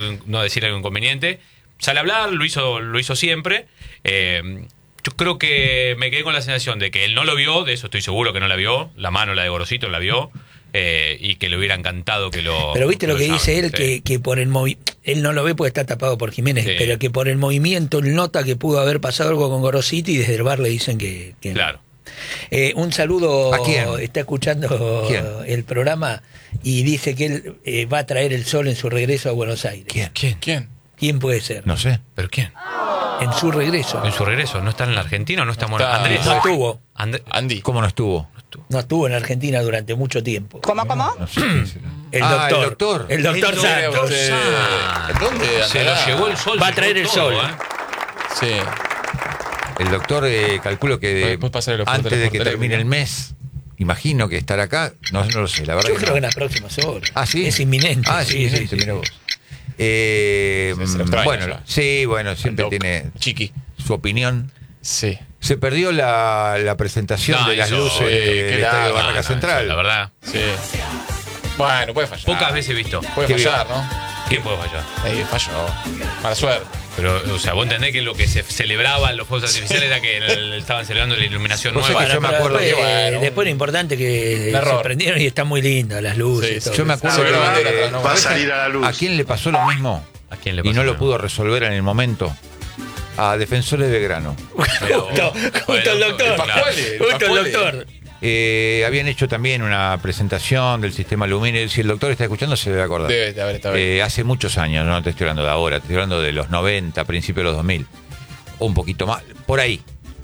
no decir algo inconveniente. Sale a hablar, lo hizo siempre. Yo creo que me quedé con la sensación de que él no lo vio, de eso estoy seguro que no la vio, la mano, la de Gorosito, la vio, y que le hubiera encantado que lo... Pero viste lo que dice él, sí. que por el él no lo ve porque está tapado por Jiménez, Sí. pero que por el movimiento él nota que pudo haber pasado algo con Gorosito y desde el bar le dicen que no. Claro. Un saludo, ¿A quién? está escuchando ¿Quién? el programa y dice que él va a traer el sol en su regreso a Buenos Aires. ¿Quién? ¿Quién puede ser? No sé. ¿Pero quién? En su regreso. En su regreso, ¿no está en la Argentina o no está en está. Andrés? No estuvo. Andy. ¿Cómo no estuvo? No estuvo en Argentina durante mucho tiempo. ¿Cómo? No sé quién será. El Ah, doctor. el doctor. El doctor El Santos. doctor ¿Dónde Se lo andará? llevó el sol. Va a se traer llevó el todo, sol. Sí. El doctor, calculo que Después pasarle los antes de que porteles, termine ¿no? el mes, imagino que estará acá. No lo sé, la verdad Yo que creo no. que en las próximas horas. Ah, sí. Es inminente. Ah, es Sí, inminente, sí, sí. mira vos. Se lo extraña Bueno, ya. sí, bueno, siempre Doc. tiene Chiqui. su opinión. Sí. Se perdió la presentación No, de las eso, luces qué del estadio de lástima, Barraca Central. La verdad, Sí. Bueno, puede fallar. pocas veces he visto. Puede Qué fallar, ¿no? ¿Quién puede fallar? Falló. Mala suerte. Pero, o sea, vos entendés que lo que se celebraba en los fuegos artificiales era que estaban celebrando la iluminación Vos nueva. sabés que yo me acuerdo después, que, bueno, después lo importante que un se error. prendieron y están muy lindas las luces. Sí, y todo Yo me eso. acuerdo Seguramente que era va a salir a la luz. ¿a quién le pasó lo mismo? ¿A quién le Y pasó no lo eso? pudo resolver en el momento. A Defensores de Belgrano. Justo el doctor. Pascuale, Justo el Pascuale. doctor. Habían hecho también una presentación del sistema aluminio. Si el doctor está escuchando, se debe acordar. Debe de haber estado ahí. Hace muchos años, no te estoy hablando de ahora, te estoy hablando de los 90, principios de los 2000. O un poquito más, por ahí.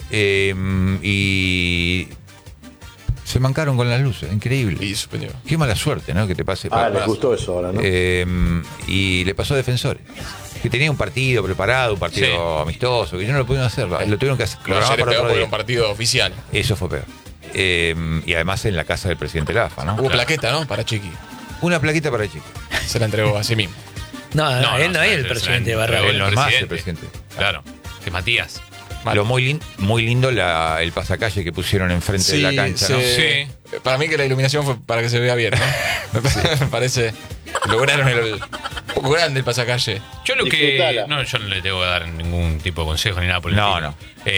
Y se mancaron con las luces, increíble. Y suspendió. Qué mala suerte, ¿no? Que te pase. Les gustó eso ahora, ¿no? Y le pasó a Defensores. Que tenía un partido preparado, un partido Sí. amistoso, que ya no lo pudieron hacer. Lo tuvieron que hacer. Pero programar ayer le para pegó otro por día. un partido oficial. Eso fue peor. Y además en la casa del presidente Lafa, ¿no? Hubo plaqueta, ¿no? Para Chiqui. Una plaquita para Chico. Se la entregó a sí mismo. No, No, él no es el se presidente de la Barraca. entregó Él no es más el presidente. Claro, que Matías. Mal. Lo muy lindo el pasacalle que pusieron enfrente de la cancha, ¿no? Sí. Para mí que la iluminación fue para que se vea bien, ¿no? Me parece. Lograron un poco grande el pasacalle. Yo lo que... Disfrutala. No, yo no le tengo que dar ningún tipo de consejo ni nada por el No, estilo.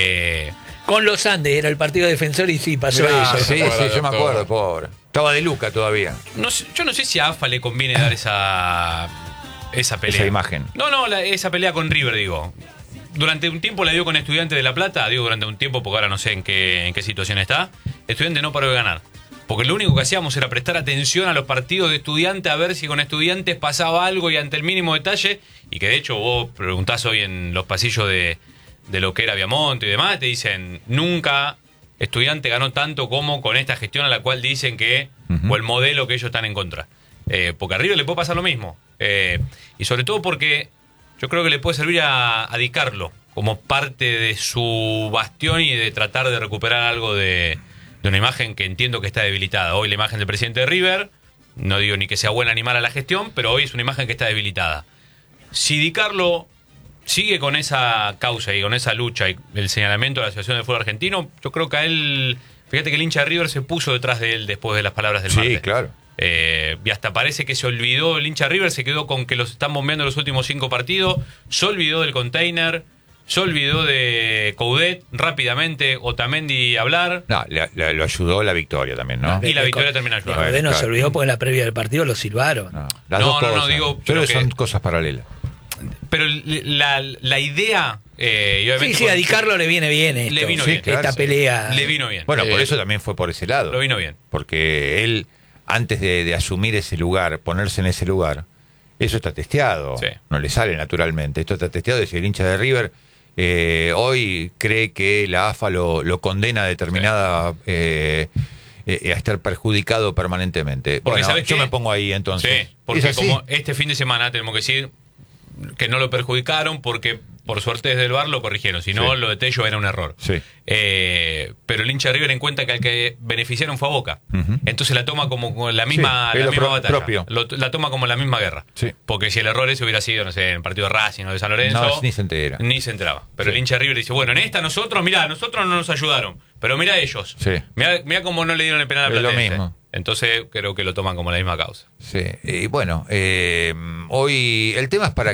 no. Con los Andes era el partido defensor y sí, pasó Mirá, eso. Sí, se acuerda, sí, yo me doctor. acuerdo, pobre. Estaba de Luca todavía, Yo no sé si a AFA le conviene dar esa pelea. esa imagen. No, esa pelea con River, digo. Durante un tiempo la dio con Estudiantes de La Plata, digo durante un tiempo porque ahora no sé en qué situación está. Estudiantes no paró de ganar. Porque lo único que hacíamos era prestar atención a los partidos de Estudiantes, a ver si con Estudiantes pasaba algo y ante el mínimo detalle, y que de hecho vos preguntás hoy en los pasillos de lo que era Viamonte y demás, te dicen, nunca Estudiante ganó tanto como con esta gestión a la cual dicen que, o el modelo que ellos están en contra. Porque a River le puede pasar lo mismo. Y sobre todo porque yo creo que le puede servir a Di Carlo como parte de su bastión y de tratar de recuperar algo de una imagen que entiendo que está debilitada. Hoy la imagen del presidente de River, no digo ni que sea buena ni mala la gestión, pero hoy es una imagen que está debilitada. Si Di Carlo sigue con esa causa y con esa lucha y el señalamiento de la Asociación del Fútbol Argentino, yo creo que a él, fíjate que el hincha de River se puso detrás de él después de las palabras del martes. Sí, claro. Y hasta parece que se olvidó, el hincha de River se quedó con que los están bombeando los últimos 5 partidos, se olvidó del container, se olvidó de Coudet rápidamente, Otamendi hablar, No, lo ayudó la victoria también, ¿no? y la victoria termina ayudando. Rodé no se Claro. olvidó porque en la previa del partido lo silbaron. No, las No, dos no, no, cosas. digo, Yo pero creo que son que- cosas paralelas. Pero la idea, y obviamente Sí, a Di Carlo le viene bien esto. Le vino Sí, bien. claro. Esta pelea. Le vino bien. Bueno, por eso también fue por ese lado. Lo vino bien. Porque él, antes de asumir ese lugar, ponerse en ese lugar, eso está testeado. Sí. No le sale naturalmente. Esto está testeado. Es decir, el hincha de River hoy cree que la AFA lo condena a determinada... a estar perjudicado permanentemente. Porque, Bueno, ¿sabes yo qué? me pongo ahí entonces. Sí, porque ¿Es así? como este fin de semana tenemos que decir que no lo perjudicaron porque por suerte desde el VAR lo corrigieron, si no Sí. lo de Tello era un error. Sí. Pero el hincha de River en cuenta que al que beneficiaron fue a Boca. Ujú. Entonces la toma como la misma, Sí, es la lo misma pro- batalla. propio. La toma como la misma guerra. Sí. Porque si el error ese hubiera sido, no sé, en el partido de Racing o de San Lorenzo, No, ni se entera. ni se enteraba. Pero Sí. el hincha de River dice, bueno, en esta nosotros no nos ayudaron, pero mira ellos. Sí. Mira cómo no le dieron el penal a Es lo Platense. mismo. Entonces creo que lo toman como la misma causa. Sí. Y bueno, hoy el tema es para